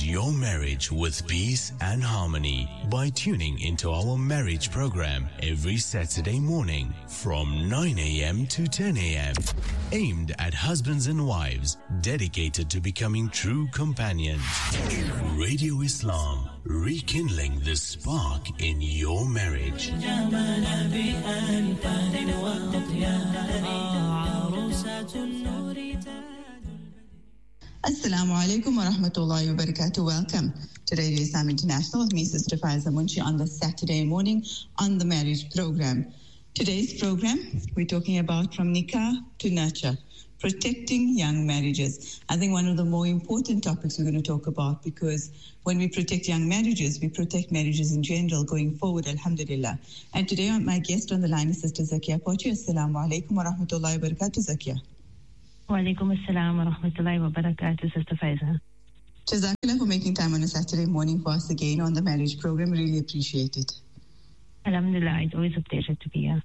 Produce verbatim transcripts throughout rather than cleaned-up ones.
your marriage with peace and harmony by tuning into our marriage program every Saturday morning from nine a.m. to ten a.m. Aimed at husbands and wives dedicated to becoming true companions. Radio Islam, rekindling the spark in your marriage. Assalamu alaikum wa rahmatullahi wa barakatuh. Welcome to Radio Islam International with me, Sister Faiza Munshi, on the Saturday morning on the marriage program. Today's program, we're talking about from nikah to nurture, protecting young marriages. I think one of the more important topics we're going to talk about, because when we protect young marriages, we protect marriages in general going forward, alhamdulillah. And today my guest on the line is Sister Zakia Pochi. Assalamu alaikum wa rahmatullahi wa barakatuh, Zakia. Wa alaikum assalam wa rahmatullahi wa barakatuh, Sister Faiza. Jazakallah for making time on a Saturday morning for us again on the marriage program. Really appreciate it. Alhamdulillah, it's always a pleasure to be here.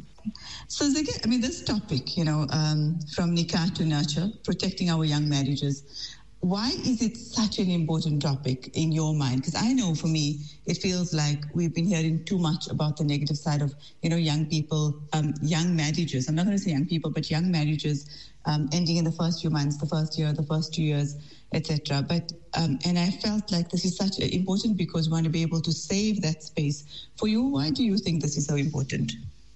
So, Zakia, I mean, this topic, you know, um, from nikah to nurture, protecting our young marriages, why is it such an important topic in your mind? Because I know for me, it feels like we've been hearing too much about the negative side of, you know, young people, um, young marriages. I'm not going to say young people, but young marriages um, ending in the first few months, the first year, the first two years, et cetera. But um, and I felt like this is such important because we want to be able to save that space. For you, why do you think this is so important?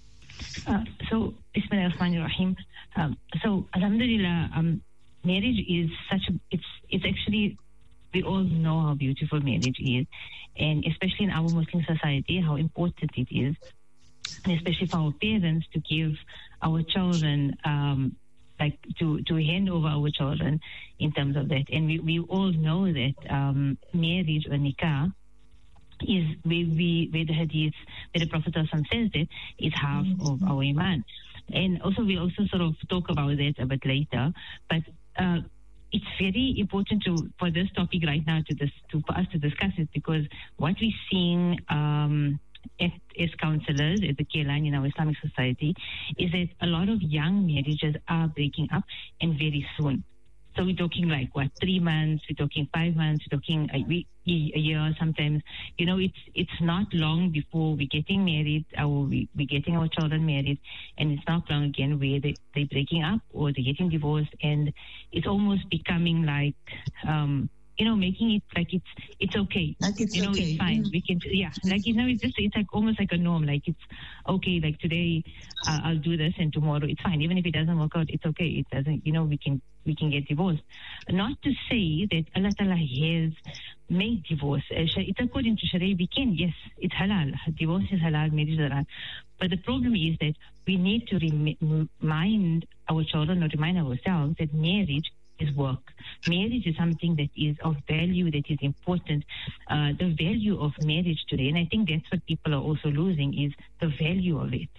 Uh, so, Bismillah ar-Rahman ar-Rahim. Um, so, Alhamdulillah, um, marriage is such a, it's, it's actually, we all know how beautiful marriage is, and especially in our Muslim society, how important it is, and especially for our parents to give our children, um, like to, to hand over our children in terms of that. And we, we all know that um, marriage or nikah is where we where the hadith, where the Prophet says that is half mm-hmm. of our iman. And also we also sort of talk about that a bit later. But uh, it's very important to for this topic right now to this to for us to discuss it, because what we're seeing um, as, as counselors at the care line in our Islamic society is that a lot of young marriages are breaking up, and very soon. So we're talking like, what, three months, we're talking five months, we're talking a, week, a year sometimes. You know, it's it's not long before we're getting married, or we, we're getting our children married, and it's not long again where they, they're breaking up or they're getting divorced, and it's almost becoming like, um, you know, making it like it's it's okay. Like it's you know, okay. it's fine. Mm. We can, yeah. Like, you know, it's just, it's like almost like a norm. Like it's okay, like today uh, I'll do this and tomorrow it's fine. Even if it doesn't work out, it's okay. It doesn't, you know, we can we can get divorced. Not to say that Allah Ta'ala has made divorce. It's according to Sharia, we can, yes, it's halal. Divorce is halal, marriage is halal. But the problem is that we need to rem- remind our children or remind ourselves that marriage is work. Marriage is something that is of value, that is important. Uh, the value of marriage today, and I think that's what people are also losing, is the value of it.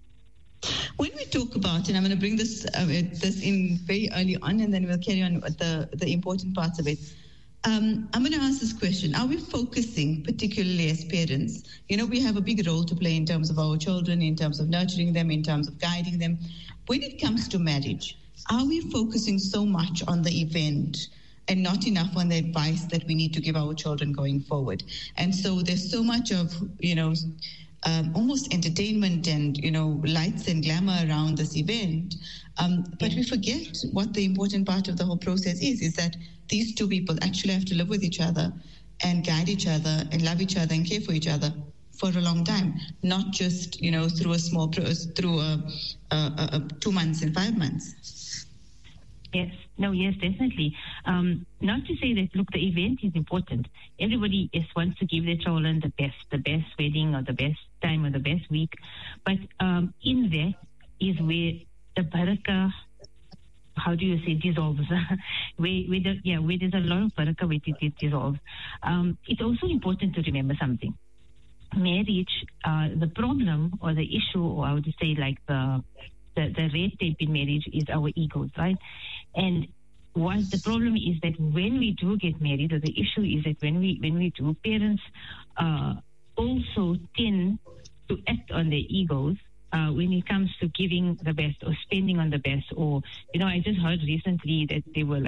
When we talk about, and I'm going to bring this uh, this in very early on, and then we'll carry on with the, the important parts of it. Um, I'm going to ask this question. Are we focusing, particularly as parents, you know, we have a big role to play in terms of our children, in terms of nurturing them, in terms of guiding them. When it comes to marriage, are we focusing so much on the event and not enough on the advice that we need to give our children going forward? And so there's so much of, you know, um, almost entertainment and, you know, lights and glamour around this event. Um, but we forget what the important part of the whole process is, is that these two people actually have to live with each other and guide each other and love each other and care for each other for a long time, not just, you know, through a small, through a, a, a, a two months and five months. Yes, no, yes, definitely. Um, not to say that, look, the event is important. Everybody is wants to give their children the best, the best wedding or the best time or the best week. But um, in that is where the barakah, how do you say, dissolves. where, where the, yeah, where there's a lot of barakah, where it, it dissolves. Um, it's also important to remember something. Marriage, uh, the problem or the issue, or I would say like the The, the red tape in marriage is our egos, right? And what the problem is that when we do get married, or the issue is that when we when we do, parents uh, also tend to act on their egos uh, when it comes to giving the best or spending on the best. Or, you know, I just heard recently that they were like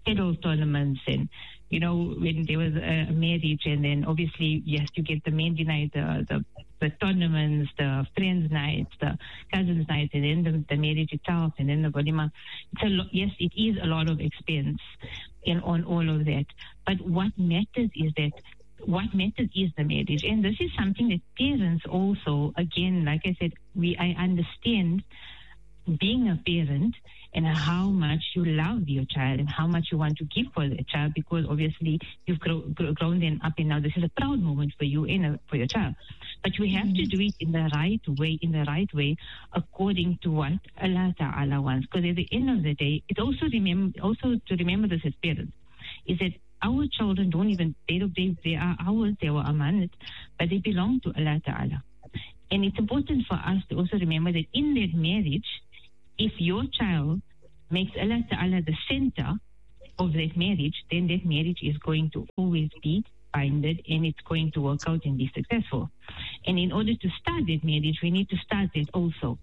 pedal tournaments, and you know, when there was a, a marriage, and then obviously yes, you get the main night, the, the the tournaments, the friends nights, the cousins nights, and then the, the marriage itself, and then the walima. It's a lo- yes, it is a lot of expense in on all of that. But what matters is that what matters is the marriage, and this is something that parents also, again, like I said, we I understand being a parent and how much you love your child and how much you want to give for the child, because obviously you've grow, grow, grown them up, and now this is a proud moment for you and uh, for your child. But you have mm-hmm. to do it in the right way, in the right way, according to what Allah Ta'ala wants. Because at the end of the day, it's also remember, also to remember this as parents, is that our children don't even, they, they, they are ours, they were amanat, but they belong to Allah Ta'ala. And it's important for us to also remember that in that marriage, if your child makes Allah Ta'ala the center of that marriage, then that marriage is going to always be binded, and it's going to work out and be successful. And in order to start that marriage, we need to start that also.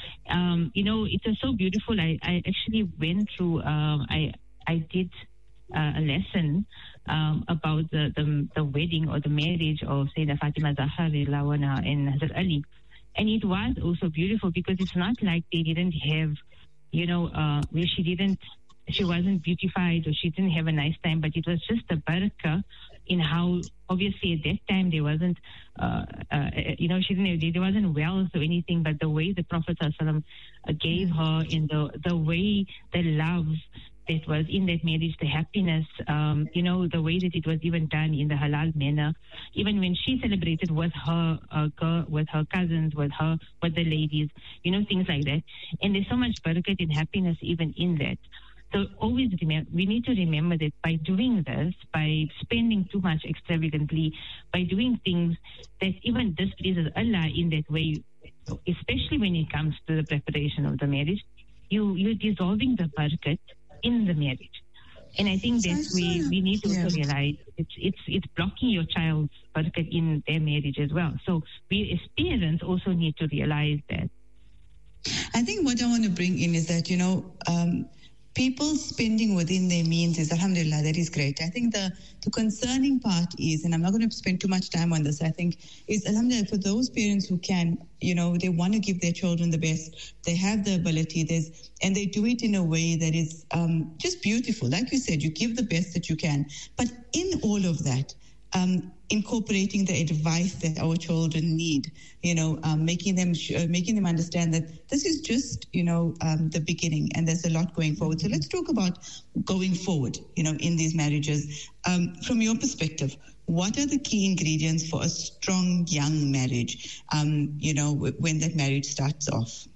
Um, you know, it was so beautiful. I, I actually went through, um, I, I did uh, a lesson um, about the, the the wedding or the marriage of Sayyidah Fatima Zahra and Hazrat Ali. And it was also beautiful because it's not like they didn't have, you know, uh, where she didn't, she wasn't beautified or she didn't have a nice time, but it was just a barakah in how, obviously at that time there wasn't, uh, uh, you know, she didn't, there wasn't wealth or anything, but the way the Prophet ﷺ gave her and the, the way the love that was in that marriage, the happiness, um, you know, the way that it was even done in the halal manner, even when she celebrated with her uh, girl, with her cousins, with her, with the ladies, you know, things like that. And there's so much barakat and happiness even in that. So always remember, we need to remember that by doing this, by spending too much extravagantly, by doing things that even displeases Allah in that way, especially when it comes to the preparation of the marriage, you, you're dissolving the barakat in the marriage. And I think that we, we need to yeah. also realize it's it's it's blocking your child's barakat in their marriage as well. So we as parents also need to realize that. I think what I want to bring in is that, you know, um, people spending within their means is, alhamdulillah, that is great. I think the, the concerning part is, and I'm not going to spend too much time on this, I think, is, alhamdulillah, for those parents who can, you know, they want to give their children the best, they have the ability, there's, and they do it in a way that is um, just beautiful. Like you said, you give the best that you can. But in all of that, um, incorporating the advice that our children need, you know, um, making them uh, making them understand that this is just, you know, um, the beginning, and there's a lot going forward. So let's talk about going forward, you know, in these marriages. Um, from your perspective, what are the key ingredients for a strong young marriage, um, you know, w- when that marriage starts off?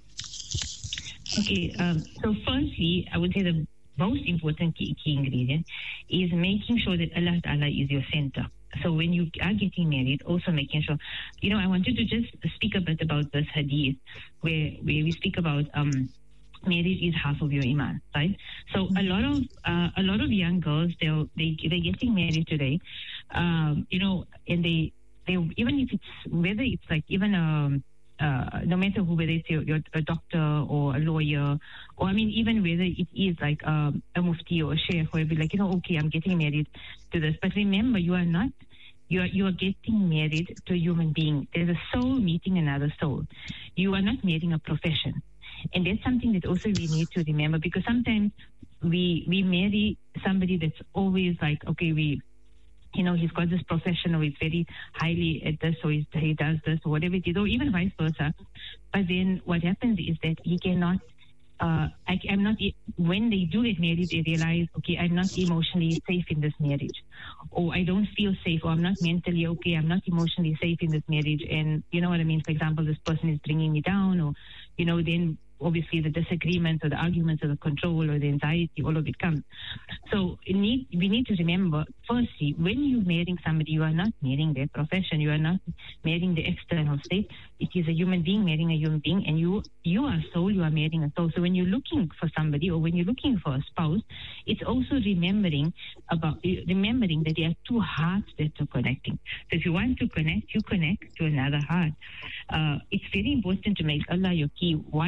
Okay, um, so firstly, I would say the most important key, key ingredient is making sure that Allah Ta'ala is your center. So when you are getting married, also making sure, you know, I wanted to just speak a bit about this hadith where, where we speak about um, marriage is half of your iman, right? So a lot of uh, a lot of young girls, they'll, they they're getting married today, um, you know, and they they even if it's whether it's like even a Uh, no matter who, whether it's your, your, a doctor or a lawyer, or I mean, even whether it is like um, a mufti or a sheikh, who will be like, you know, okay, I'm getting married to this. But remember, you are not, you are, you are getting married to a human being. There's a soul meeting another soul. You are not marrying a profession. And that's something that also we need to remember, because sometimes we, we marry somebody that's always like, okay, we, you know, he's got this profession, or he's very highly at this, or he's, he does this, or whatever it is, or even vice versa. But then what happens is that he cannot, uh, I, I'm not, when they do get married, they realize, okay, I'm not emotionally safe in this marriage, or I don't feel safe, or I'm not mentally okay, I'm not emotionally safe in this marriage. And you know what I mean? For example, this person is bringing me down, or, you know, then obviously the disagreements or the arguments or the control or the anxiety, all of it comes. So it need, we need to remember, firstly, when you're marrying somebody, you are not marrying their profession, you are not marrying the external state. It is a human being marrying a human being, and you you are soul, you are marrying a soul. So when you're looking for somebody, or when you're looking for a spouse, it's also remembering about remembering that there are two hearts that are connecting. So if you want to connect, you connect to another heart. Uh, it's very important to make Allah your key. Why I'm saying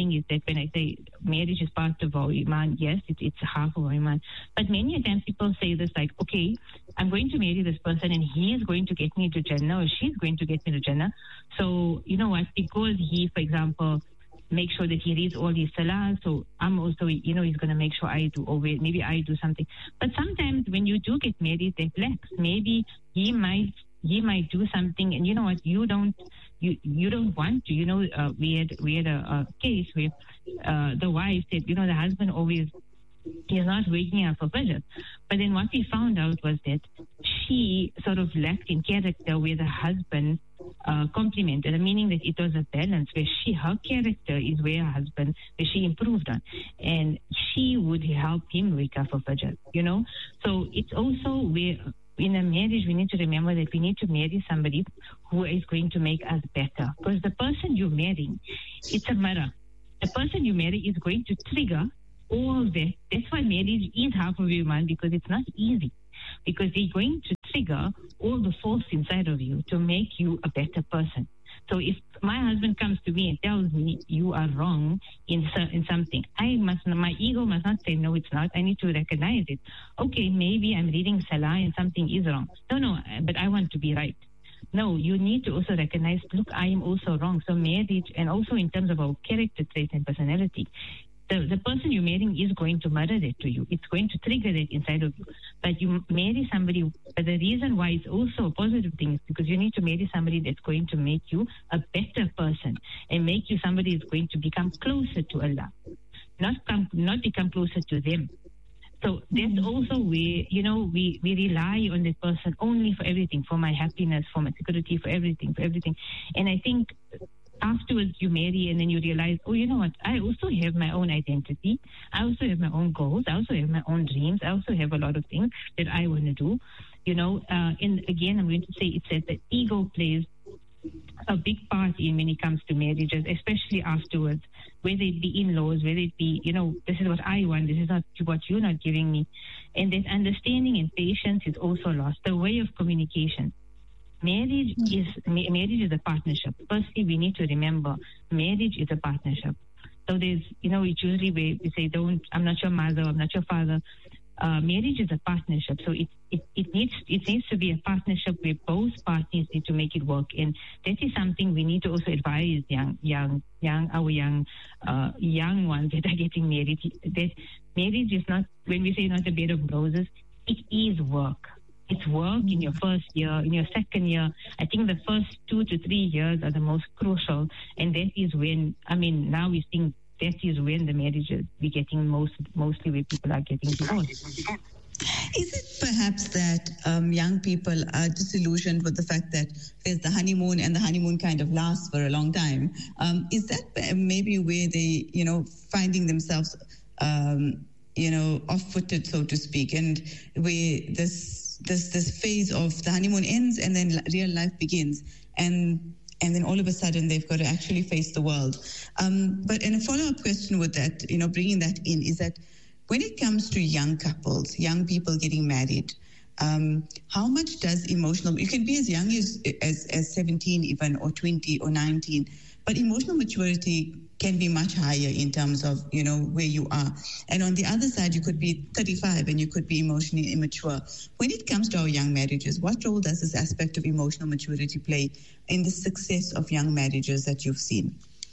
saying is that when I say marriage is part of our iman, yes, it, it's half of our iman. But many times people say this like, okay, I'm going to marry this person and he is going to get me to Jannah or she's going to get me to Jannah. So, you know what, because he, for example, make sure that he reads all his salah, so I'm also, you know, he's going to make sure I do, or maybe I do something. But sometimes when you do get married, they flex. Maybe he might he might do something, and you know what, you don't you you don't want to. You know, uh, we had we had a, a case where uh, the wife said, you know, the husband always he's not waking up for pleasure. But then what we found out was that she sort of lacked in character, where the husband uh, complimented, meaning that it was a balance where she, her character is where her husband, where she improved on. And she would help him wake up for Fajr, you know. So it's also where in a marriage, we need to remember that we need to marry somebody who is going to make us better. Because the person you're marrying, it's a mirror. The person you marry is going to trigger all that. That's why marriage is half of your man, because it's not easy. Because they're going to trigger all the faults inside of you to make you a better person. So if my husband comes to me and tells me you are wrong in in something, I must, my ego must not say no, it's not. I need to recognize it. Okay, maybe I'm reading Salah and something is wrong. No, no, but I want to be right. No, you need to also recognize, look, I am also wrong. So marriage, and also in terms of our character traits and personality, The, the person you're marrying is going to mirror that to you. It's going to trigger that inside of you. But you marry somebody, but the reason why it's also a positive thing is because you need to marry somebody that's going to make you a better person and make you somebody that's going to become closer to Allah, not come, not become closer to them. So that's also where, you know, we, we rely on that person only for everything, for my happiness, for my security, for everything, for everything. And I think afterwards you marry and then you realize, oh, you know what, I also have my own identity. I also have my own goals. I also have my own dreams. I also have a lot of things that I want to do. You know, uh, and again, I'm going to say it's that the ego plays a big part in when it comes to marriages, especially afterwards, whether it be in-laws, whether it be, you know, this is what I want, this is not what you're not giving me. And that understanding and patience is also lost. The way of communication. Marriage is marriage is a partnership. Firstly, we need to remember marriage is a partnership. So there's, you know, it's usually where we say, don't, I'm not your mother, I'm not your father. Uh, marriage is a partnership. So it, it, it needs it needs to be a partnership where both parties need to make it work. And that is something we need to also advise young, young, young, our young, uh, young ones that are getting married. That marriage is not, when we say not a bed of roses, it is work. It's work in your first year, in your second year. I think the first two to three years are the most crucial. And that is when, I mean, now we think that is when the marriages we're getting most, mostly where people are getting divorced. Is it perhaps that um, young people are disillusioned with the fact that there's the honeymoon and the honeymoon kind of lasts for a long time? Um, is that maybe where they, you know, finding themselves, um, you know, off-footed, so to speak, and where this this this phase of the honeymoon ends and then real life begins, and and then all of a sudden they've got to actually face the world. Um, but and a follow-up question with that, you know, bringing that in, is that when it comes to young couples, young people getting married, um, how much does emotional, you can be as young as, as, as seventeen even, or twenty or nineteen, but emotional maturity can be much higher in terms of, you know, where you are. And on the other side, you could be thirty-five and you could be emotionally immature. When it comes to our young marriages, what role does this aspect of emotional maturity play in the success of young marriages that you've seen?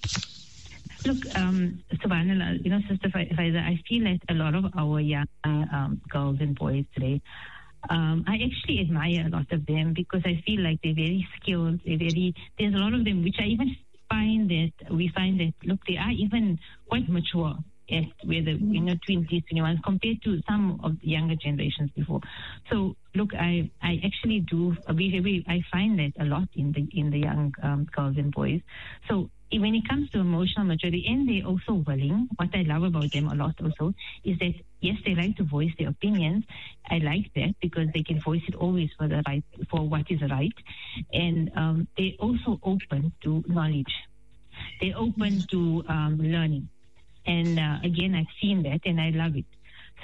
Look, um, subhanAllah, you know, Sister Faiza, I feel like a lot of our young um, girls and boys today, um, I actually admire a lot of them because I feel like they're very skilled. They're very, there's a lot of them which I even find that, we find that, look, they are even quite mature at where the, you know, twenties, twenty-one, compared to some of the younger generations before. So, look, I, I actually do, we, we, I find that a lot in the, in the young um, girls and boys. So, when it comes to emotional maturity, and they're also willing, what I love about them a lot also is that, yes, they like to voice their opinions. I like that because they can voice it always for the right, for what is right. And um, they're also open to knowledge. They're open to um, learning. And uh, again, I've seen that and I love it. So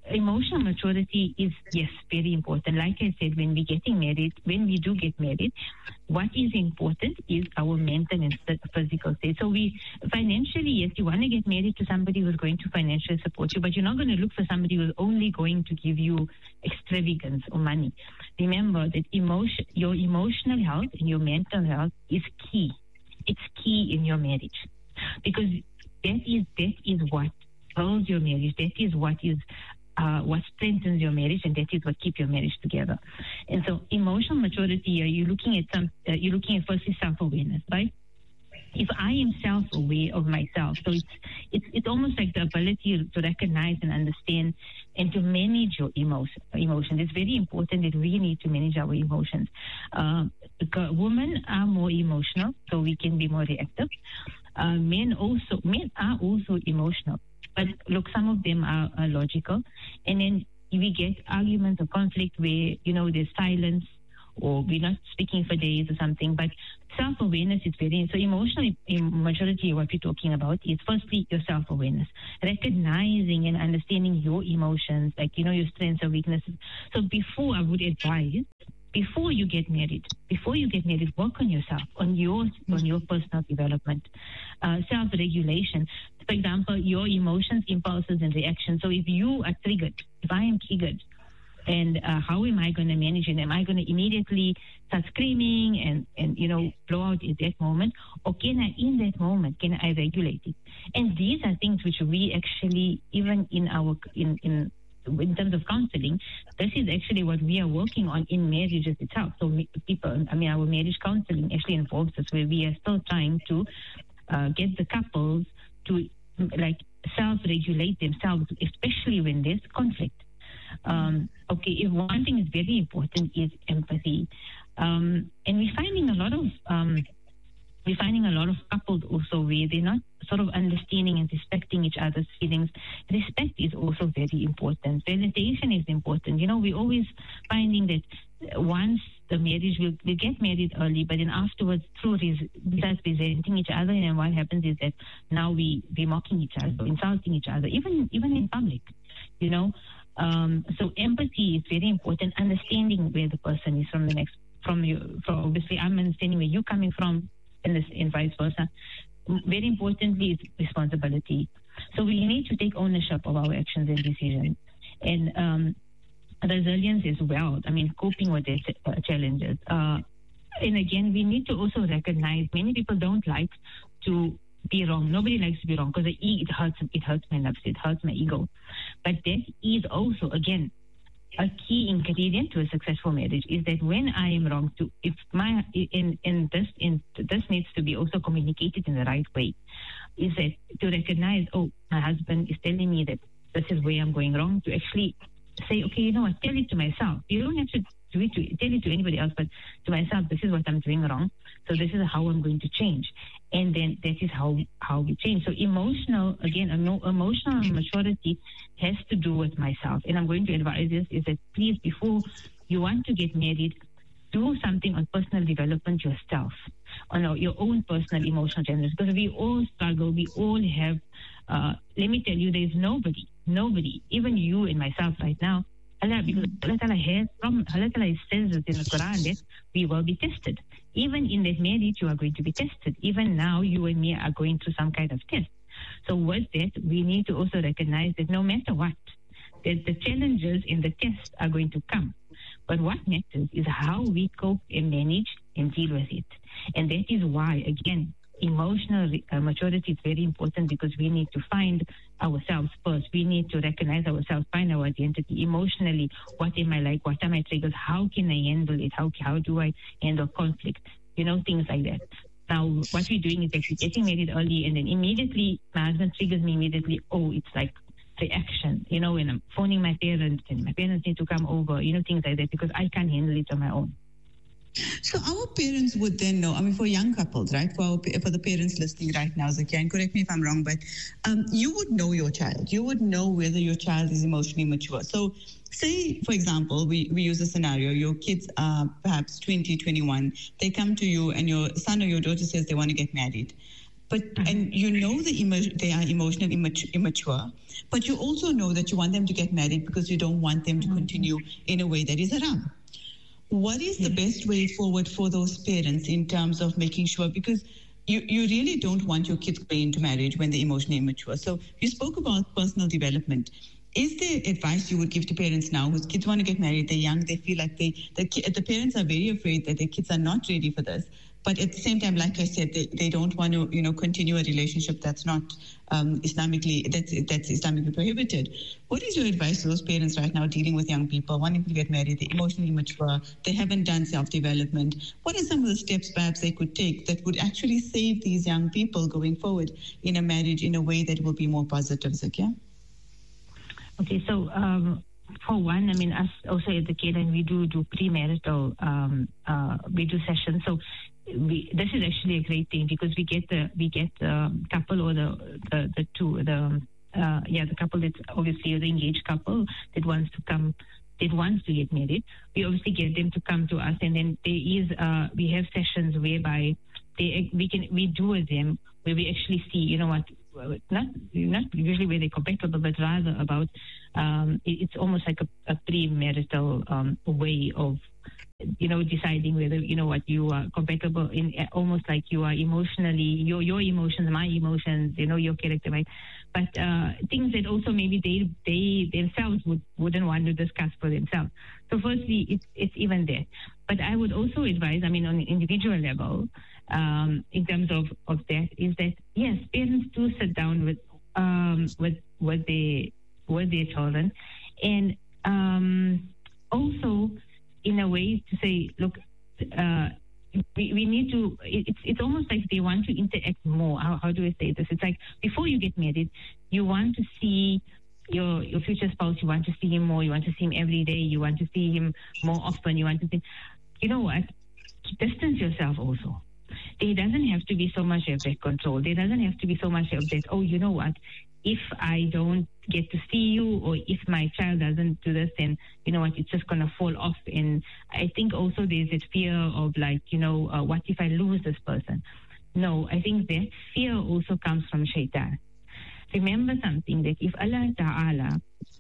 emotional maturity is, yes, very important. Like I said, when we're getting married, when we do get married, what is important is our mental and physical state. So we, financially, yes, you want to get married to somebody who's going to financially support you, but you're not going to look for somebody who's only going to give you extravagance or money. Remember that emotion, your emotional health and your mental health is key. It's key in your marriage, because that is, that is what builds your marriage. That is what is Uh, what strengthens your marriage, and that is what keeps your marriage together. And so, emotional maturity, uh, you're looking at some, uh, you're looking at firstly self-awareness, right? If I am self-aware of myself, so it's it's it's almost like the ability to recognize and understand and to manage your emotion, emotions. It's very important that we need to manage our emotions. Uh, women are more emotional, so we can be more reactive. Uh, men also, men are also emotional. But look, some of them are, are logical. And then we get arguments or conflict where, you know, there's silence or we're not speaking for days or something. But self-awareness is very, so emotional maturity, what we're talking about is firstly your self-awareness, recognizing and understanding your emotions, like, you know, your strengths or weaknesses. So before I would advise, before you get married, before you get married, work on yourself, on your on your personal development, uh, self-regulation. For example, your emotions, impulses, and reactions. So if you are triggered, if I am triggered, and uh, how am I going to manage it? Am I going to immediately start screaming and, and, you know, blow out at that moment? Or can I, in that moment, can I regulate it? And these are things which we actually, even in our, in, in, in terms of counseling, this is actually what we are working on in marriages itself. So people, I mean, our marriage counseling actually involves us, where we are still trying to uh, get the couples to like self-regulate themselves, especially when there's conflict. Um, okay, if one thing is very important is empathy, um, and we're finding a lot of um, we're finding a lot of couples also where they're not sort of understanding and respecting each other's feelings. Respect is also very important. Validation is important. You know, we're always finding that once the marriage, will we get married early, but then afterwards, through res- besides resenting each other, and what happens is that now we we mocking each other, insulting each other, even even in public, you know. Um, so empathy is very important. Understanding where the person is from the next, from you. From obviously, I'm understanding where you're coming from, and this, and vice versa. Very importantly, is responsibility. So we need to take ownership of our actions and decisions, and um, resilience as well. I mean, coping with these uh, challenges. Uh, and again, we need to also recognize many people don't like to be wrong. Nobody likes to be wrong, because it hurts. It hurts my nerves. It hurts my ego. But that is also, again, a key ingredient to a successful marriage, is that when I am wrong, to if my in in this in this needs to be also communicated in the right way, is that to recognize, oh, my husband is telling me that this is where I'm going wrong, to actually say, okay, you know what, tell it to myself. You don't have to do it to tell it to anybody else, but to myself, this is what I'm doing wrong. So this is how I'm going to change. And then that is how, how we change. So emotional, again, emotional maturity has to do with myself. And I'm going to advise this, is that please, before you want to get married, do something on personal development yourself, on your own personal emotional challenges, because we all struggle. We all have, uh, let me tell you, there's nobody, nobody, even you and myself right now, Allah, because Allah Ta'ala has from Allah Ta'ala says it in the Quran that we will be tested. Even in that marriage, you are going to be tested. Even now, you and me are going through some kind of test. So with that, we need to also recognize that no matter what, that the challenges in the test are going to come. But what matters is how we cope and manage and deal with it. And that is why, again, emotional uh, maturity is very important, because we need to find ourselves first. We need to recognize ourselves, find our identity emotionally. What am I like? What are my triggers? How can I handle it? How how do I handle conflict? You know, things like that. Now, what we're doing is actually getting married early, and then immediately my husband triggers me immediately. Oh, it's like reaction. You know, when I'm phoning my parents and my parents need to come over. You know, things like that, because I can't handle it on my own. So our parents would then know, I mean, for young couples, right, for, our, for the parents listening right now, Zakia, and correct me if I'm wrong, but um, you would know your child. You would know whether your child is emotionally mature. So say, for example, we, we use a scenario, your kids are perhaps twenty, twenty-one, they come to you and your son or your daughter says they want to get married. but and you know the emo- they are emotionally immature, immature, but you also know that you want them to get married because you don't want them to continue in a way that is haram. What is the best way forward for those parents in terms of making sure, because you, you really don't want your kids going into marriage when they're emotionally immature. So you spoke about personal development. Is there advice you would give to parents now whose kids want to get married, they're young, they feel like they, the, the parents are very afraid that their kids are not ready for this, but at the same time, like I said, they, they don't want to, you know, continue a relationship that's not um, Islamically, that's, that's Islamically prohibited. What is your advice to those parents right now dealing with young people, wanting to get married, they're emotionally mature, they haven't done self-development? What are some of the steps perhaps they could take that would actually save these young people going forward in a marriage in a way that will be more positive, Zakia? Okay, so um, for one, I mean, us also at the K L I N, we do do premarital, um, uh, we do sessions. So we, this is actually a great thing because we get the we get the couple or the the, the two the uh, yeah the couple that's obviously the engaged couple that wants to come that wants to get married. We obviously get them to come to us, and then there is uh, we have sessions whereby they we can we do with them where we actually see, you know what. Not not usually where they're compatible, but rather about um, it, it's almost like a, a premarital um, way of, you know, deciding whether, you know what, you are compatible in almost like you are emotionally, your your emotions, my emotions, you know, your character, right? But uh, things that also maybe they they themselves would, wouldn't want to discuss for themselves. So firstly, it's, it's even there. But I would also advise, I mean, on an individual level, um, in terms of, of that, is that, yes, parents do sit down with um, with, with, their, with their children. And um, also, in a way, to say, look, uh, we, we need to, it's it's almost like they want to interact more. How, how do I say this? It's like before you get married, you want to see your your future spouse, you want to see him more, you want to see him every day, you want to see him more often, you want to see, you know what, distance yourself also. There doesn't have to be so much of that control. There doesn't have to be so much of that, oh, you know what, if I don't get to see you, or if my child doesn't do this, then, you know what, it's just going to fall off. And I think also there's that fear of like, you know, uh, what if I lose this person? No, I think that fear also comes from shaitan. Remember something, that if Allah Ta'ala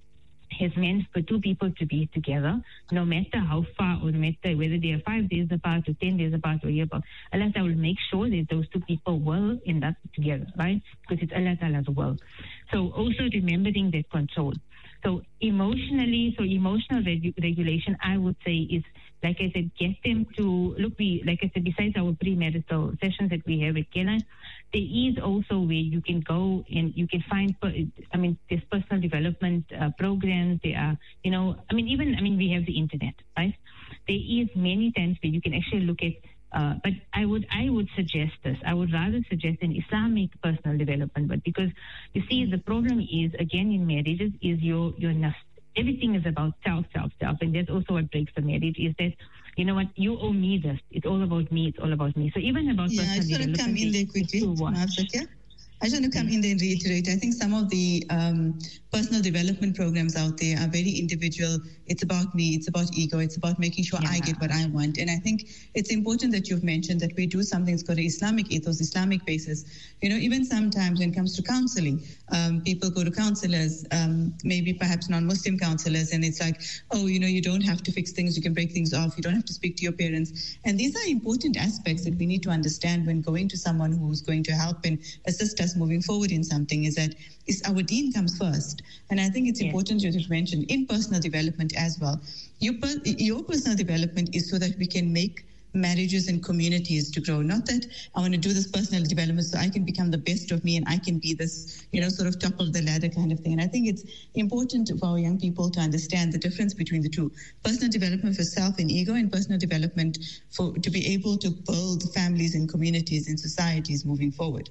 has meant for two people to be together, no matter how far, or no matter whether they are five days apart or ten days apart or a year apart, Allah Ta'ala will make sure that those two people will end up together, right? Because it's Allah Ta'ala's will. So also remembering that control. So emotionally, so emotional regu- regulation, I would say, is, like I said, get them to, look, we, like I said, besides our premarital sessions that we have at K L I N, there is also where you can go and you can find, I mean, there's personal development uh, programs, there are, you know, I mean, even, I mean, we have the internet, right? There is many times where you can actually look at, uh, but I would, I would suggest this. I would rather suggest an Islamic personal development, but because, you see, the problem is, again, in marriages, is your, your nafs. Everything is about self, self, self. And that's also what breaks the marriage, is that, you know what, you owe me this. It's all about me. It's all about me. So even about yeah, personal development. Yeah, I just want to come in there quickly. I just want to come in there and reiterate. I think some of the um, personal development programs out there are very individual. It's about me. It's about ego. It's about making sure yeah. I get what I want. And I think it's important that you've mentioned that we do something that's got an Islamic ethos, Islamic basis. You know, even sometimes when it comes to counseling, um, people go to counselors, um, maybe perhaps non-Muslim counselors, and it's like, oh, you know, you don't have to fix things. You can break things off. You don't have to speak to your parents. And these are important aspects that we need to understand when going to someone who's going to help and assist us moving forward in something, is that is our deen comes first. And I think it's yeah. important to mention in personal development as well. Your, your personal development is so that we can make marriages and communities to grow. Not that I want to do this personal development so I can become the best of me and I can be this, you know, sort of top of the ladder kind of thing. And I think it's important for our young people to understand the difference between the two. Personal development for self and ego, and personal development for to be able to build families and communities and societies moving forward.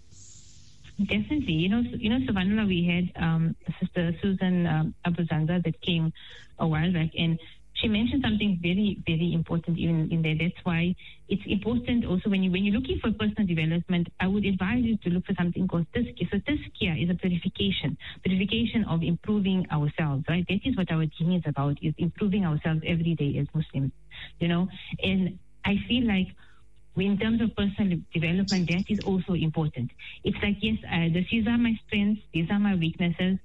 Definitely. You know, you know, Subhanallah, we had um, Sister Susan um, Abu Zanza that came a while back, and she mentioned something very, very important in, in there. That's why it's important also when, you, when you're looking for personal development, I would advise you to look for something called tazkiyah. So tazkiyah is a purification, purification of improving ourselves, right? That is what our deen is about, is improving ourselves every day as Muslims, you know. And I feel like in terms of personal development, that is also important. It's like, yes, uh, these are my strengths, these are my weaknesses,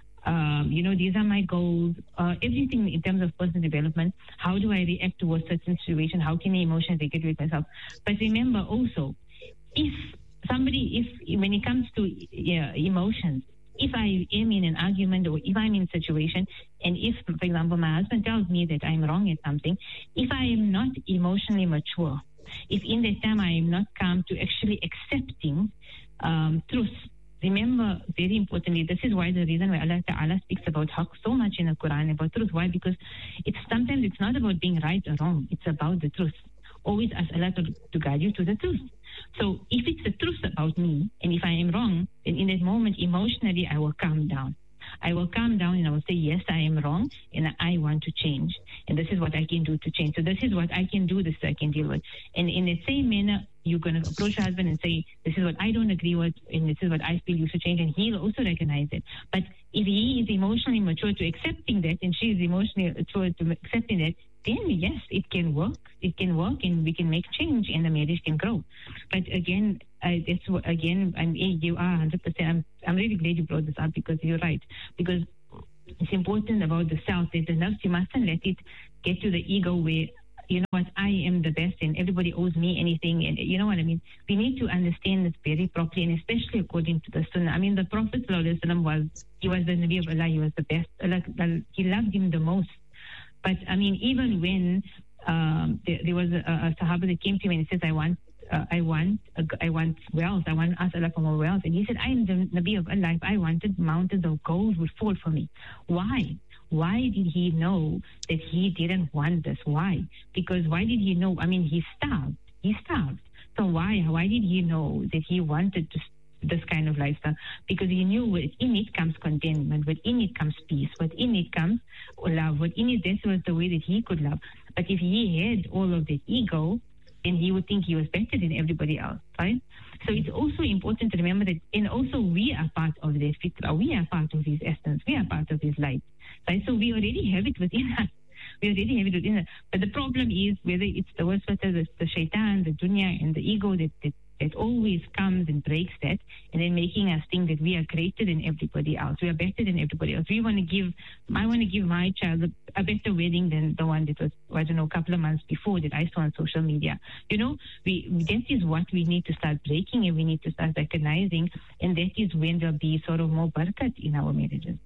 um, you know, these are my goals, uh, everything in terms of personal development. How do I react towards certain situation? How can I emotionally regulate myself? But remember also, if somebody, if when it comes to yeah, emotions, if I am in an argument or if I'm in a situation, and if, for example, my husband tells me that I'm wrong at something, if I am not emotionally mature, if in that time I am not calm to actually accepting um, truth, remember, very importantly, this is why the reason why Allah Ta'ala speaks about haqq so much in the Quran, about truth. Why? Because it's sometimes it's not about being right or wrong, it's about the truth. Always ask Allah to, to guide you to the truth. So if it's the truth about me, and if I am wrong, then in that moment, emotionally, I will calm down. I will calm down and I will say, yes, I am wrong, and I want to change. And this is what I can do to change. So this is what I can do, this I can deal with. And in the same manner, you're going to approach your husband and say, this is what I don't agree with, and this is what I feel you should change, and he'll also recognize it. But if he is emotionally mature to accepting that, and she is emotionally mature to accepting that, then yes, it can work. It can work, and we can make change, and the marriage can grow. But again, uh, that's what, again, I'm, you are one hundred percent. I'm, I'm really glad you brought this up, because you're right. Because it's important about the self, that the nerves, you mustn't let it get to the ego where, you know what, I am the best and everybody owes me anything. And you know what I mean? We need to understand this very properly, and especially according to the Sunnah. I mean, the Prophet ﷺ was, he was the Nabi of Allah. He was the best. Allah, he loved him the most. But I mean, even when um, there, there was a, a Sahaba that came to me and says, I want, uh, I want, uh, I want wealth. I want to ask Allah for more wealth. And he said, I am the Nabi of Allah. If I wanted, mountains of gold would fall for me. Why? Why did he know that he didn't want this? Why? Because why did he know? I mean, he starved. He starved. So why? Why did he know that he wanted to this kind of lifestyle? Because he knew within it comes contentment, within it comes peace, within it comes love, within it, this was the way that he could love. But if he had all of that ego, then he would think he was better than everybody else, right? So it's also important to remember that, and also we are part of their fitra, we are part of his essence, we are part of his light, right? So we already have it within us. We already have it within us. But the problem is whether it's the waswasa, the, the shaitan, the dunya, and the ego that, that It always comes and breaks that, and then making us think that we are greater than everybody else. We are better than everybody else. We want to give, I want to give my child a, a better wedding than the one that was, I don't know, a couple of months before that I saw on social media. You know, we that is what we need to start breaking, and we need to start recognizing, and that is when there'll be sort of more barakat in our marriages.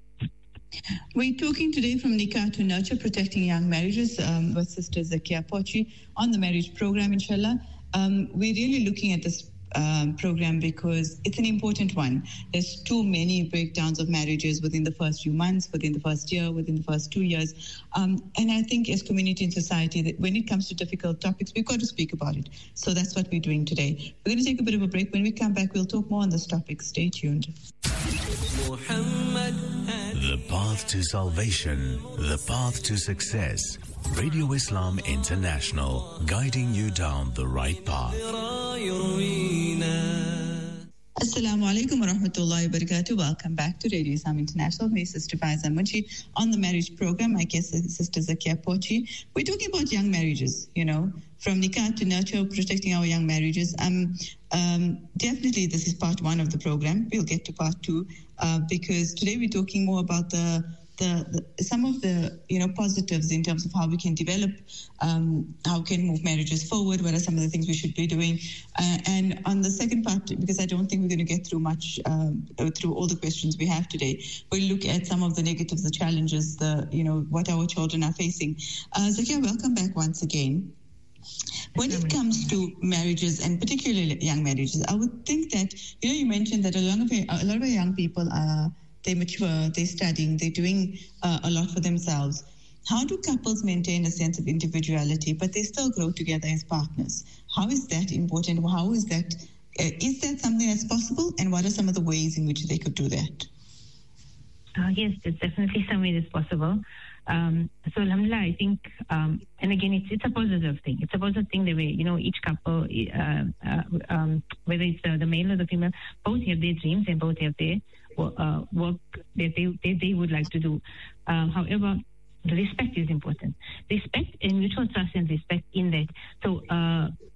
We're talking today from Nikah to Nurture, Protecting Young Marriages, um, with Sister Zakia Pochi on the marriage program, inshallah. Um, we're really looking at this um, program because it's an important one. There's too many breakdowns of marriages within the first few months, within the first year, within the first two years. Um, and I think as community and society, that when it comes to difficult topics, we've got to speak about it. So that's what we're doing today. We're going to take a bit of a break. When we come back, we'll talk more on this topic. Stay tuned. The path to salvation, the path to success. Radio Islam International, guiding you down the right path. Assalamu alaikum wa rahmatullahi wa barakatuh. Welcome back to Radio Islam International. My sister Faiza Munshi on the marriage program. My guest is Sister Zakia Pochi. We're talking about young marriages, you know, from Nikah to Nurture, protecting our young marriages. Um, um, definitely this is part one of the program. We'll get to part two uh, because today we're talking more about the The, the, some of the you know positives in terms of how we can develop, um, how we can move marriages forward. What are some of the things we should be doing? Uh, and on the second part, because I don't think we're going to get through much um, through all the questions we have today, we'll look at some of the negatives, the challenges, the you know what our children are facing. Uh, Zakia, welcome back once again. When it comes to marriages, and particularly young marriages, I would think that you know you mentioned that a lot of a lot of young people are. They're mature, they're studying, they're doing uh, a lot for themselves. How do couples maintain a sense of individuality, but they still grow together as partners? How is that important? How is that, uh, is that something that's possible? And what are some of the ways in which they could do that? Uh, yes, there's definitely some way that's possible. Um, so, alhamdulillah, I think, um, and again, it's it's a positive thing. It's a positive thing the way, you know, each couple, uh, uh, um, whether it's the, the male or the female, both have their dreams and both have their uh, work that they, that they would like to do. Uh, however, the respect is important. Respect and mutual trust and respect in that. So, uh, whether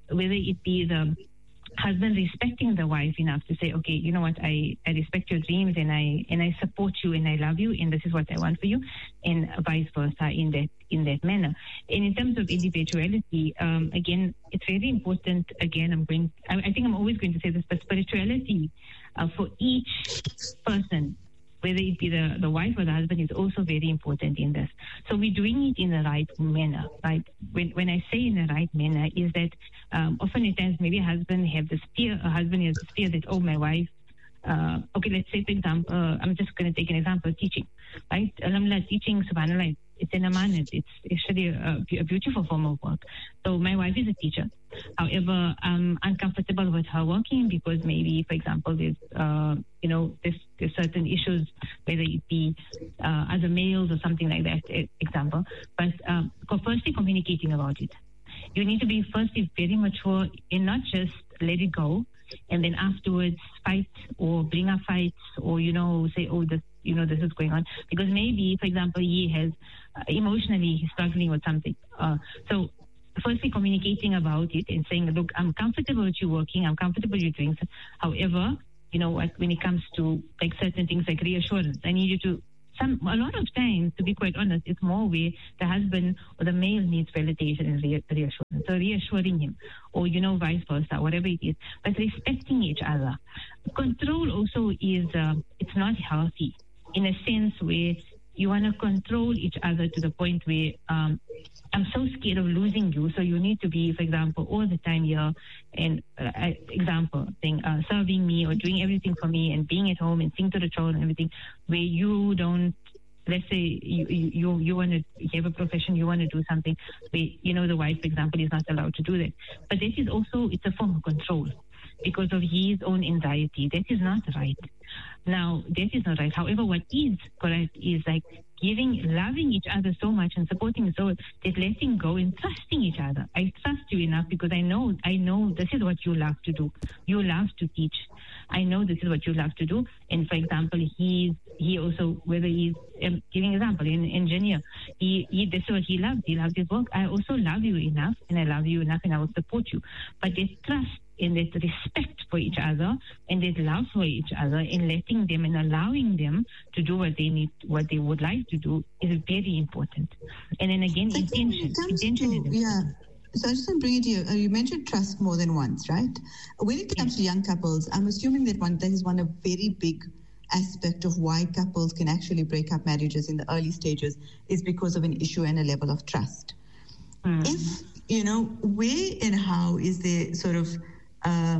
it be the husband respecting the wife enough to say, okay, you know what, I, I respect your dreams and I and I support you and I love you and this is what I want for you, and vice versa in that in that manner. And in terms of individuality, um, again, it's very important. Again, I'm going. I, I think I'm always going to say this, but spirituality uh, for each person, whether it be the, the wife or the husband, is also very important in this. So we're doing it in the right manner, right? When when I say in the right manner, is that um, often at times maybe a husband have this fear, a husband has this fear that, oh, my wife, uh, okay, let's say, for example, uh, I'm just going to take an example of teaching, right? Alhamdulillah, teaching, subhanAllah, it's an amanat. It's actually a, a beautiful form of work. So my wife is a teacher. However, I'm uncomfortable with her working because maybe, for example, there's, uh, you know, there's, there's certain issues, whether it be uh, other males or something like that, example. But um, firstly, communicating about it. You need to be firstly very mature and not just let it go and then afterwards fight or bring up fights or, you know, say, oh, this, you know, this is going on. Because maybe, for example, he has uh, emotionally he's struggling with something. Uh, so firstly, communicating about it and saying, look, I'm comfortable with you working. I'm comfortable with you doing so. However, you know what, when it comes to like certain things like reassurance, I need you to, some, a lot of times, to be quite honest, it's more where the husband or the male needs validation and re- reassurance. So reassuring him or, you know, vice versa, whatever it is, but respecting each other. Control also is, uh, it's not healthy in a sense where you want to control each other to the point where um, I'm so scared of losing you, so you need to be, for example, all the time here and, uh, example, saying, uh, serving me or doing everything for me and being at home and seeing to the children and everything, where you don't, let's say you you, you want to, you have a profession, you want to do something, where, you know, the wife, for example, is not allowed to do that. But that is also, it's a form of control because of his own anxiety. That is not right. Now, that is not right. However, what is correct is like giving, loving each other so much and supporting so that letting go and trusting each other. I trust you enough because I know, I know this is what you love to do. You love to teach. I know this is what you love to do. And for example, he's, he also, whether he's um, giving example, an engineer, he, he, this is what he loves. He loves his work. I also love you enough and I love you enough and I will support you. But there's trust and that respect for each other and that love for each other and letting them and allowing them to do what they need, what they would like to do is very important. And then again, so intention. Intention to, is yeah. So I just want to bring it here. Uh, you mentioned trust more than once, right? When it comes yes. to young couples, I'm assuming that one that is one a very big aspect of why couples can actually break up marriages in the early stages is because of an issue and a level of trust. Mm. If, you know, where and how is there sort of Uh,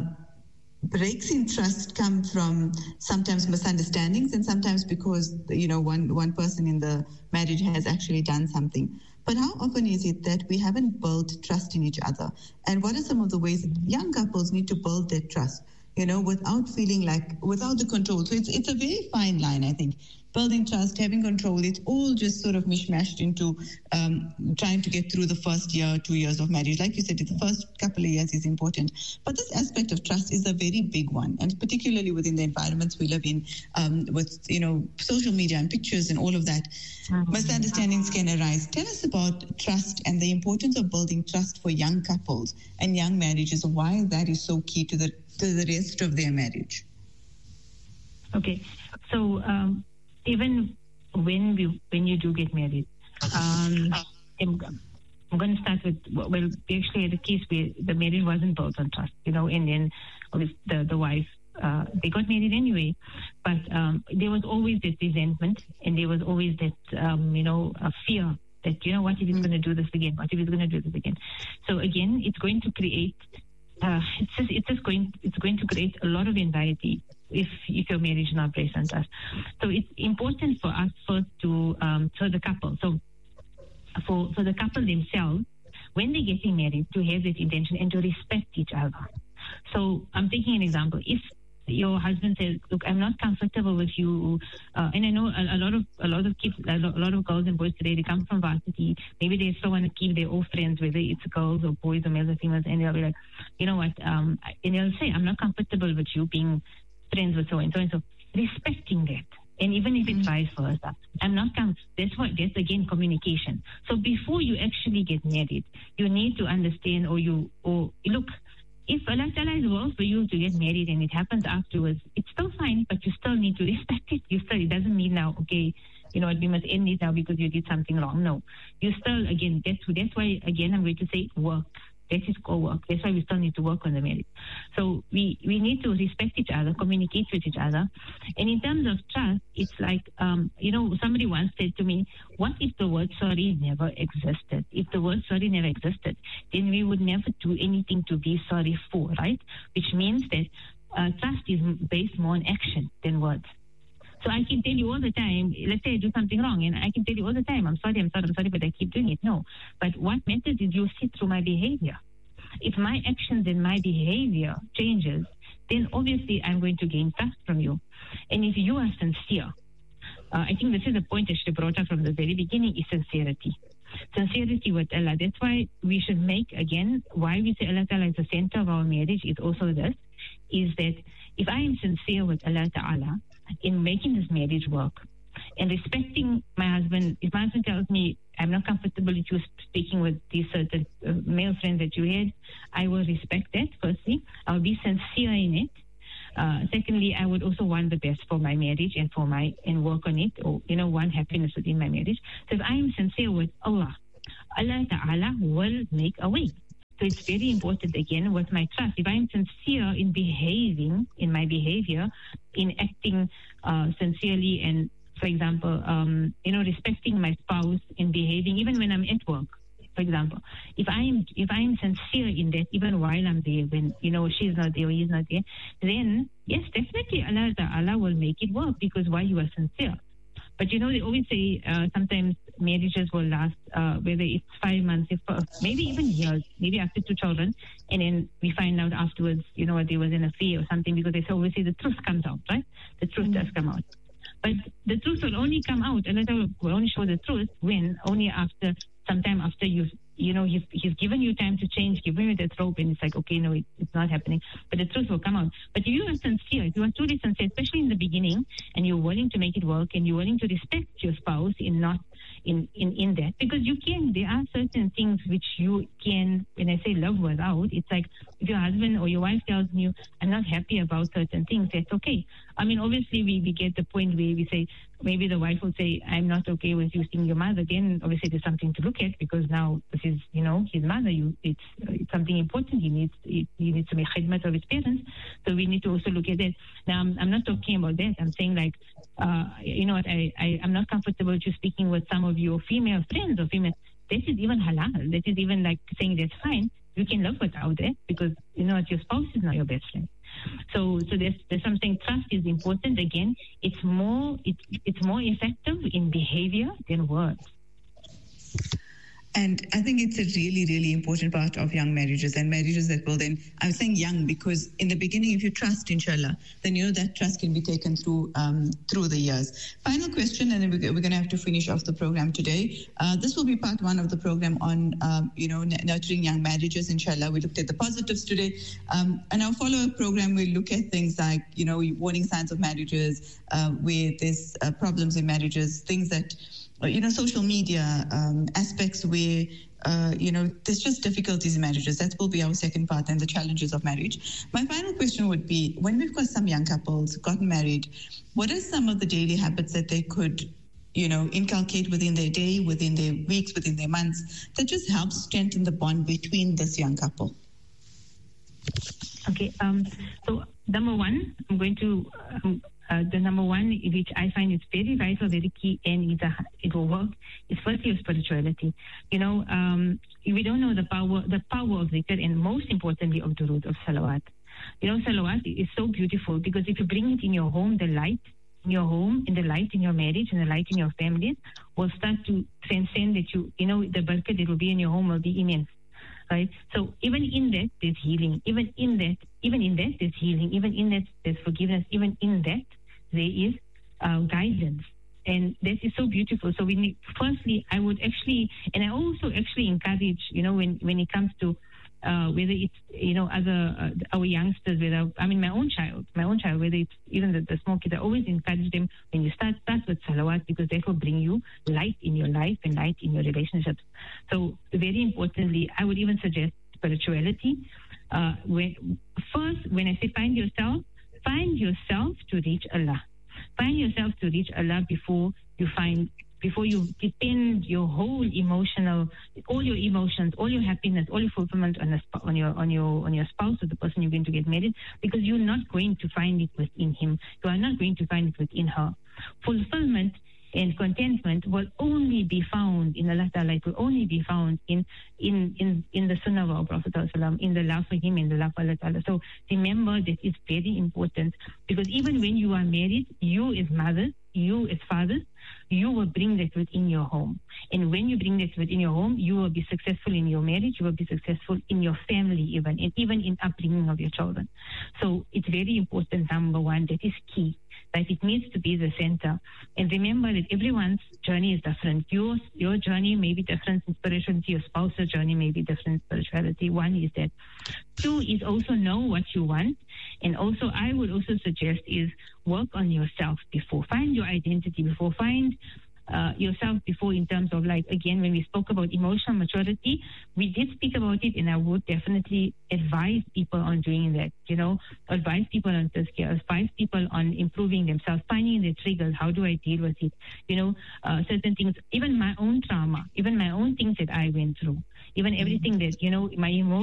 breaks in trust come from sometimes misunderstandings and sometimes because, you know, one, one person in the marriage has actually done something. But how often is it that we haven't built trust in each other? And what are some of the ways that young couples need to build their trust, you know, without feeling like, without the control? So it's, it's a very fine line, I think. Building trust, having control, it's all just sort of mishmashed into um, trying to get through the first year, two years of marriage. Like you said, the first couple of years is important. But this aspect of trust is a very big one, and particularly within the environments we live in, um, with, you know, social media and pictures and all of that, mm-hmm. misunderstandings can arise. Tell us about trust and the importance of building trust for young couples and young marriages, why that is so key to the, to the rest of their marriage. Okay, so... Um, Even when we when you do get married, um, I'm, I'm going to start with, well, we actually had a case where the marriage wasn't built on trust, you know, and then the, the wife, uh, they got married anyway, but um, there was always this resentment and there was always that, um, you know, a fear that, you know, what if he's going to do this again? What if he's going to do this again? So again, it's going to create, uh, it's just, it's just going, it's going to create a lot of anxiety if if your marriage is not based on trust. So it's important for us first to, um, for the couple, so for, for the couple themselves, when they're getting married, to have that intention and to respect each other. So I'm taking an example. If your husband says, look, I'm not comfortable with you, uh, and I know a, a lot of a lot of kids, a lot, a lot of girls and boys today, they come from varsity, maybe they still want to keep their old friends, whether it's girls or boys or males or females, and they'll be like, you know what, um, and they'll say, I'm not comfortable with you being friends with so and so and so, respecting that. And even if it's vice versa, I'm not com- that's what that's again communication. So before you actually get married, you need to understand, or you or look, if Allah Ta'ala is will for you to get married and it happens afterwards, it's still fine, but you still need to respect it. You still, it doesn't mean now, okay, you know what, we must end it now because you did something wrong. No. You still, again, that's, that's why, again, I'm going to say work. That is called work. That's why we still need to work on the marriage. So we, we need to respect each other, communicate with each other. And in terms of trust, it's like, um, you know, somebody once said to me, what if the word sorry never existed? If the word sorry never existed, then we would never do anything to be sorry for, right? Which means that uh, trust is based more on action than words. So I can tell you all the time, let's say I do something wrong, and I can tell you all the time, I'm sorry, I'm sorry, I'm sorry, but I keep doing it. No. But what matters is you see through my behavior. If my actions and my behavior changes, then obviously I'm going to gain trust from you. And if you are sincere, uh, I think this is the point I should have brought up from the very beginning, is sincerity. Sincerity with Allah. That's why we should make, again, why we say Allah Ta'ala is the center of our marriage is also this, is that if I am sincere with Allah Ta'ala, in making this marriage work and respecting my husband, if my husband tells me I'm not comfortable with you speaking with these certain uh, male friends that you had, I will respect that, firstly. I'll be sincere in it. Uh, secondly, I would also want the best for my marriage and for my, and work on it, or, you know, want happiness within my marriage. So if I am sincere with Allah, Allah Ta'ala will make a way. So it's very important, again, with my trust. If I'm sincere in behaving, in my behavior, in acting uh, sincerely and, for example, um, you know, respecting my spouse, in behaving, even when I'm at work, for example, if I am if I am sincere in that, even while I'm there, when, you know, she's not there or he's not there, then, yes, definitely Allah Ta'ala will make it work, because why? You are sincere. But, you know, they always say uh, sometimes marriages will last, uh, whether it's five months, if, uh, maybe even years, maybe after two children, and then we find out afterwards, you know, there was an affair or something, because they say, always say the truth comes out, right? The truth mm-hmm. does come out. But the truth will only come out, and Allah will only show the truth when, only after, sometime after you've, you know, he's, he's given you time to change, given you that rope, and it's like, okay, no, it, it's not happening. But the truth will come out. But if you are sincere, if you are truly sincere, especially in the beginning, and you're willing to make it work, and you're willing to respect your spouse in not, in, in, in that, because you can, there are certain things which you can, when I say love without, it's like, if your husband or your wife tells you, I'm not happy about certain things, that's okay. I mean, obviously, we, we get the point where we say, maybe the wife will say, I'm not okay with you seeing your mother. Then obviously there's something to look at, because now this is, you know, his mother. You, it's, it's something important. He needs he, he needs to make khidmat of his parents. So we need to also look at that. Now, I'm, I'm not talking about that. I'm saying, like, uh, you know what, I, I, I'm not comfortable with you speaking with some of your female friends or female. This is even halal. That is even like saying that's fine. You can love without that, because, you know, your spouse is not your best friend. So, so there's, there's something. Trust is important. Again, it's more, it's, it's more effective in behavior than words. And I think it's a really, really important part of young marriages, and marriages that will then, I'm saying young because in the beginning, if you trust, inshallah, then you know that trust can be taken through um, through the years. Final question, and then we're, we're going to have to finish off the program today. Uh, this will be part one of the program on, um, you know, nurturing young marriages, inshallah. We looked at the positives today. Um, and our follow-up program, we'll look at things like, you know, warning signs of marriages, uh, where there's uh, problems in marriages, things that, you know, social media um, aspects where, uh, you know, there's just difficulties in marriages. That will be our second part, and the challenges of marriage. My final question would be, when we've got some young couples gotten married, what are some of the daily habits that they could, you know, inculcate within their day, within their weeks, within their months, that just helps strengthen the bond between this young couple? Okay, um, so number one, I'm going to... Um, Uh, the number one, which I find is very vital, very key, and it's a, it will work, is firstly your spirituality. You know, um, we don't know the power, the power of zikr, and most importantly of durood, of salawat. You know, salawat is so beautiful, because if you bring it in your home, the light in your home, in the light in your marriage, and the light in your families will start to transcend that you, you know, the barakah that will be in your home will be immense. Right? So even in that, there's healing. Even in that, even in that, there's healing. Even in that, there's forgiveness. Even in that, there is uh, guidance. And that is so beautiful. So we need, firstly, I would actually, and I also actually encourage, you know, when, when it comes to uh, whether it's, you know, other, uh, our youngsters, whether, I mean, my own child, my own child, whether it's even the, the small kids, I always encourage them, when you start, start with salawat, because that will bring you light in your life and light in your relationships. So very importantly, I would even suggest spirituality. uh, when first, when I say find yourself, find yourself to reach Allah. Find yourself to reach Allah before you find, before you depend your whole emotional, all your emotions, all your happiness, all your fulfillment on, a, on your on your on your spouse or the person you're going to get married, because you're not going to find it within him. You are not going to find it within her. Fulfillment and contentment will only be found in Allah Ta'ala. It will only be found in in in, in the Sunnah of our Prophet ﷺ, in the love for him, in the love for Allah Ta'ala. So remember that it's very important, because even when you are married, you as mothers, you as fathers, you will bring that within your home. And when you bring that within your home, you will be successful in your marriage, you will be successful in your family even, and even in upbringing of your children. So it's very important, number one, that is key, that it needs to be the center. And remember that everyone's journey is different. Your, your journey may be different in spirituality, your spouse's journey may be different in spirituality. One is that. Two is also know what you want. And also, I would also suggest is work on yourself before. Find your identity before. Find uh, yourself before, in terms of, like, again, when we spoke about emotional maturity, we did speak about it, and I would definitely advise people on doing that, you know, advise people on tazkiyah, advise people on improving themselves, finding their triggers, how do I deal with it, you know, uh, certain things, even my own trauma, even my own things that I went through, even everything that, you know, my emotions,